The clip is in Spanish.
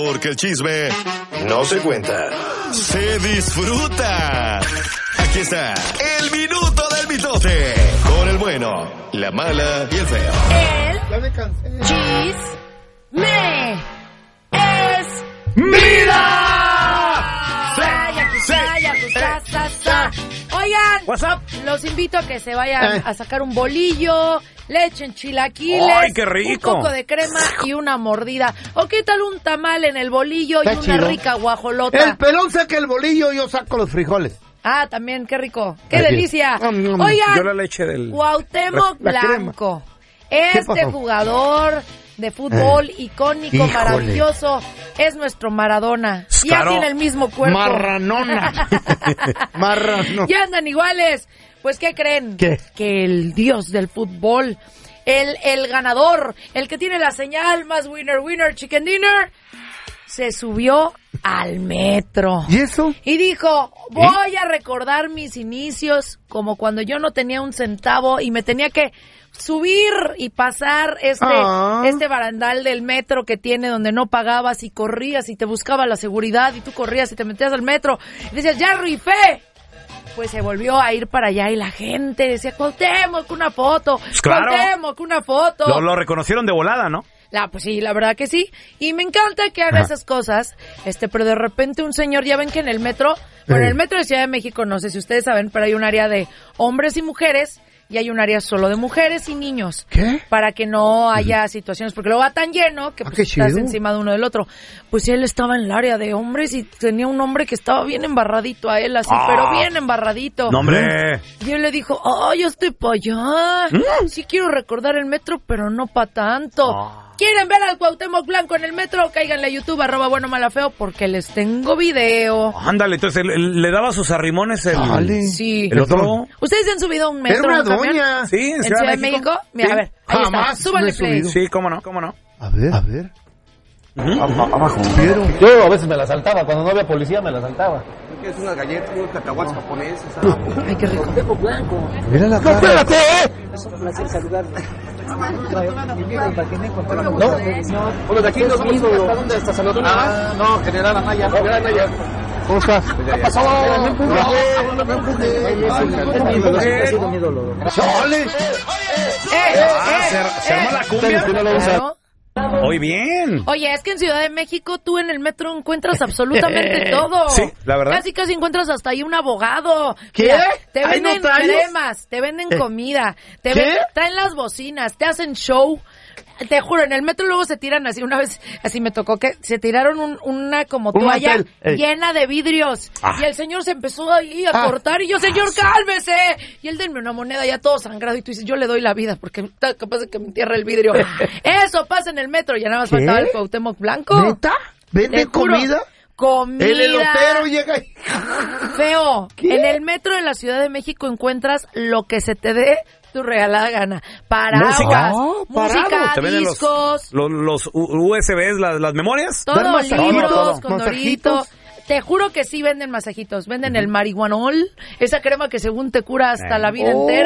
Porque el chisme no se cuenta, se disfruta. Aquí está el minuto del mitote. Con el bueno, la mala y el feo. El chisme es ¡Mira! Oigan, What's up? los invito a que se vayan a sacar un bolillo, le echen chilaquiles, ¡Ay, qué rico! un poco de crema y una mordida. ¿O qué tal un tamal en el bolillo y Está una chido. rica guajolota? El pelón saca el bolillo, yo saco los frijoles. Ah, también, qué rico, qué Aquí. delicia. Oigan, Yo la leche del... Cuauhtémoc la crema. Blanco, ¿Qué este pasó? jugador de fútbol icónico, Híjole. maravilloso, es nuestro Maradona. Ya Claro. tiene el mismo cuerpo. Marranona. Marranona. Ya andan iguales. Pues, ¿qué creen? ¿Qué? Que el dios del fútbol, el ganador, el que tiene la señal más winner, chicken dinner, se subió al metro. ¿Y eso? Y dijo, voy a recordar mis inicios como cuando yo no tenía un centavo y me tenía que subir y pasar este barandal del metro que tiene donde no pagabas y corrías y te buscaba la seguridad y tú corrías y te metías al metro y decías, ya rifé. Pues se volvió a ir para allá y la gente decía, Cuauhtémoc, una foto, claro. Cuauhtémoc, una foto. Lo reconocieron de volada, ¿no? Pues sí, la verdad que sí. Y me encanta que haga esas cosas, pero de repente un señor, ya ven que en el metro, bueno, en el metro de Ciudad de México, no sé si ustedes saben, pero hay un área de hombres y mujeres y hay un área solo de mujeres y niños. ¿Qué? Para que no haya situaciones, porque luego va tan lleno que pues, qué estás chido. encima de uno del otro. Pues él estaba en el área de hombres y tenía un hombre que estaba bien embarradito a él, así, pero bien embarradito. No, hombre. Y él le dijo, yo estoy para allá. Sí quiero recordar el metro, pero no para tanto. ¿Quieren ver al Cuauhtémoc Blanco en el metro? Cáiganle a YouTube, @buenomalafeo, porque les tengo video. Ándale, entonces le daba sus arrimones Dale. Sí. el otro. ¿Ustedes han subido a un metro? Era una un camión? doña. Sí, ¿En Ciudad de México? Mira, Sí. a ver, ahí está. Jamás Súbanle me he play. subido. Sí, cómo no. A ver. Abajo. Quiero. Yo a veces me la saltaba, cuando no había policía me la saltaba. Es unas galletas, unos cacahuates japoneses. Ay, qué rico. Mira la cara. Es un placer saludarlo. No, bueno, de aquí nos vamos ¿hasta dónde? ¿Hasta Salvador? No, General Anaya. ¿Cómo estás? ¿Qué pasó? ¡Chale! Se armó la cumbia. Claro. Muy bien. Oye, es que en Ciudad de México tú en el metro encuentras absolutamente todo. Sí, la verdad. Casi encuentras hasta ahí un abogado. ¿Qué? Mira, te ¿Hay venden notarios? cremas, te venden comida, ¿Qué? traen las bocinas, te hacen show. Te juro, en el metro luego se tiran así, una vez así me tocó que se tiraron una como Un toalla mantel, llena de vidrios. Y el señor se empezó ahí a cortar y yo, señor, cálmese. Y él, denme una moneda ya todo sangrado y tú dices, yo le doy la vida porque está capaz de que me entierre el vidrio. Eso pasa en el metro, ya nada más ¿Qué? faltaba el Cuauhtémoc Blanco. ¿Neta? ¿Venden Te juro. comida? Comida. El elotero llega y... Feo. En el metro de la Ciudad de México encuentras lo que se te dé tu regalada gana. Paraguas, música, Te venden discos, los USBs, las memorias. todo, masajitos, libros, todo. con Masajitos. Dorito. Te juro que sí venden masajitos. Venden el marihuanol, esa crema que según te cura hasta la vida entera.